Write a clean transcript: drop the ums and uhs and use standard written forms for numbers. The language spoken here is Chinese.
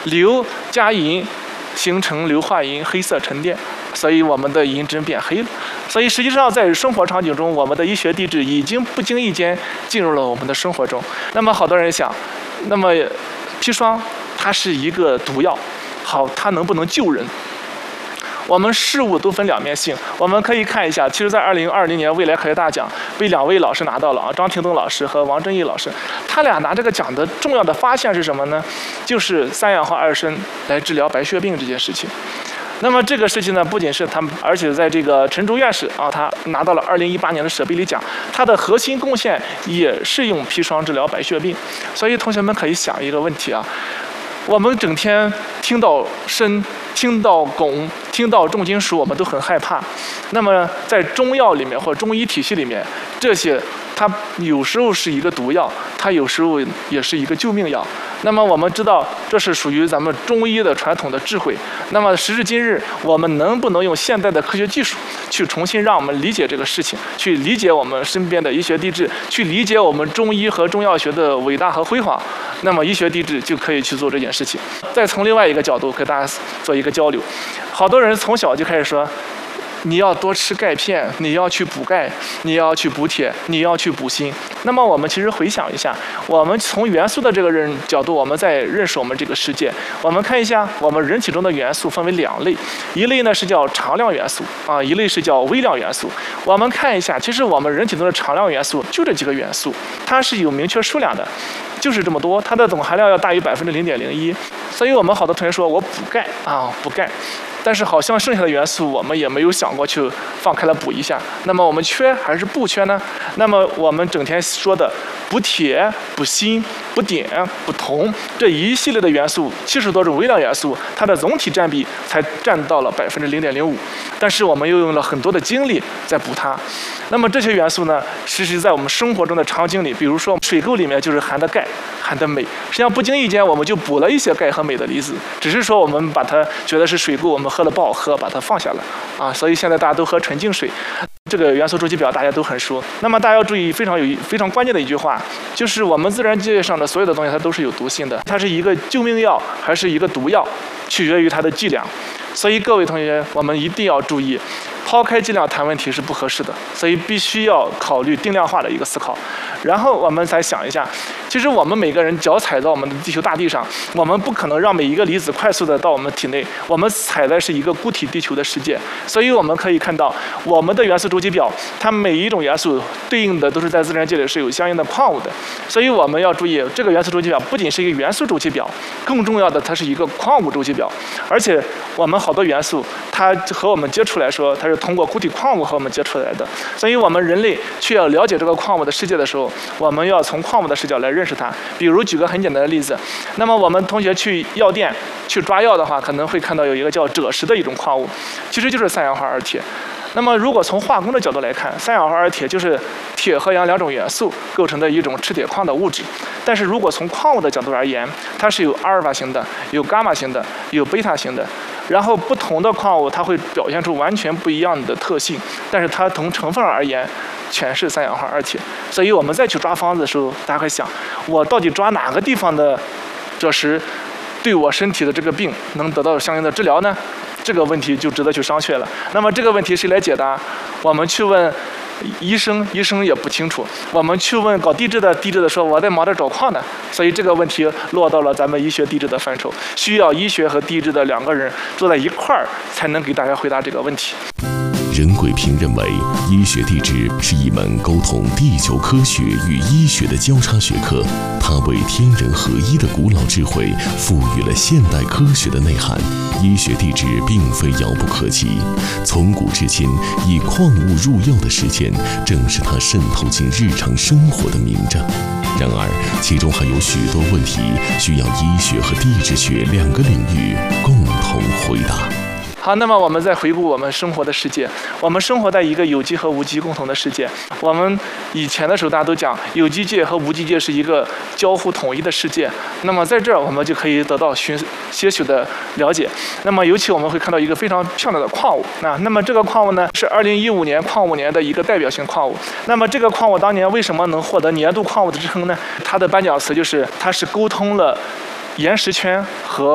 硫加银形成硫化银黑色沉淀，所以我们的银针变黑了。所以实际上在生活场景中，我们的医学地质已经不经意间进入了我们的生活中。那么好多人想，那么砒霜它是一个毒药，好，它能不能救人？我们事物都分两面性，我们可以看一下，其实在2020年未来科学大奖被2位老师拿到了啊，张廷东老师和王振义老师，他俩拿这个奖的重要的发现是什么呢？就是3氧化二砷来治疗白血病这件事情。那么这个事情呢，不仅是他们，而且在这个陈竹院士啊，他拿到了2018年的舍贝里奖，他的核心贡献也是用砒霜治疗白血病。所以同学们可以想一个问题啊，我们整天听到砷、听到汞、听到重金属，我们都很害怕。那么在中药里面或中医体系里面，这些它有时候是一个毒药，它有时候也是一个救命药。那么我们知道，这是属于咱们中医的传统的智慧。那么时至今日，我们能不能用现代的科学技术去重新让我们理解这个事情，去理解我们身边的医学地质，去理解我们中医和中药学的伟大和辉煌？那么医学地质就可以去做这件事情。再从另外一个角度跟大家做一个交流，好多人从小就开始说，你要多吃钙片，你要去补钙，你要去补铁，你要去补锌。那么我们其实回想一下，我们从元素的这个角度，我们在认识我们这个世界。我们看一下，我们人体中的元素分为2类，一类呢是叫常量元素啊，一类是叫微量元素。我们看一下，其实我们人体中的常量元素就这几个元素，它是有明确数量的，就是这么多，它的总含量要大于0.01%。所以我们好多同学说我补钙啊，补钙。但是好像剩下的元素我们也没有想过去放开了补一下。那么我们缺还是不缺呢？那么我们整天说的补铁、补锌、补碘、补铜这一系列的元素，70多种微量元素，它的总体占比才占到了0.05%。但是我们又用了很多的精力在补它。那么这些元素呢，其实在我们生活中的场景里，比如说水垢里面就是含的钙、含的镁，实际上不经意间我们就补了一些钙和镁的离子，只是说我们把它觉得是水垢，我们喝了不好喝，把它放下了啊。所以现在大家都喝纯净水。这个元素周期表大家都很熟。那么大家要注意非常关键的一句话，就是我们自然界上的所有的东西它都是有毒性的，它是一个救命药还是一个毒药，取决于它的剂量。所以各位同学，我们一定要注意，抛开剂量谈问题是不合适的，所以必须要考虑定量化的一个思考。然后我们再想一下，其实我们每个人脚踩到我们的地球大地上，我们不可能让每一个离子快速的到我们体内，我们踩的是一个固体地球的世界。所以我们可以看到，我们的元素周期表，它每一种元素对应的都是在自然界里是有相应的矿物的。所以我们要注意，这个元素周期表不仅是一个元素周期表，更重要的它是一个矿物周期表。而且我们好多元素，它和我们接触来说，它是通过固体矿物和我们接触来的。所以我们人类去要了解这个矿物的世界的时候，我们要从矿物的视角来认识它。比如举个很简单的例子，那么我们同学去药店去抓药的话，可能会看到有一个叫赭石的一种矿物，其实就是3氧化二铁。那么如果从化工的角度来看，3氧化二铁就是铁和氧2种元素构成的一种赤铁矿的物质。但是如果从矿物的角度而言，它是有阿尔法型的，有伽马型的，有贝塔型的。然后不同的矿物它会表现出完全不一样的特性，但是它从成分而言全是3氧化二铁。所以我们再去抓方子的时候，大家会想，我到底抓哪个地方的赭石对我身体的这个病能得到相应的治疗呢？这个问题就值得去商榷了。那么这个问题谁来解答？我们去问医生，医生也不清楚；我们去问搞地质的，地质的说我在忙着找矿呢。所以这个问题落到了咱们医学地质的范畴，需要医学和地质的2个人坐在一块儿，才能给大家回答这个问题。 任贵平认为，医学地质是一门沟通地球科学与医学的交叉学科，它为天人合一的古老智慧赋予了现代科学的内涵。医学地质并非遥不可及，从古至今，以矿物入药的实践，正是它渗透进日常生活的明证。然而，其中还有许多问题需要医学和地质学2个领域共同回答。 好，那么我们再回顾我们生活的世界，我们生活在一个有机和无机共同的世界。我们以前的时候大家都讲，有机界和无机界是一个交互统一的世界。那么在这儿我们就可以得到些许的了解。那么尤其我们会看到一个非常漂亮的矿物那么这个矿物呢是2015年矿物年的一个代表性矿物。那么这个矿物当年为什么能获得年度矿物的之称呢？它的颁奖词就是它是沟通了岩石圈和